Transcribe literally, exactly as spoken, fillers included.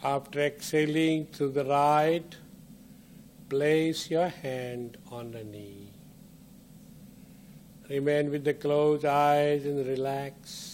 After exhaling to the right, place your hand on the knee. Remain with the closed eyes and relax.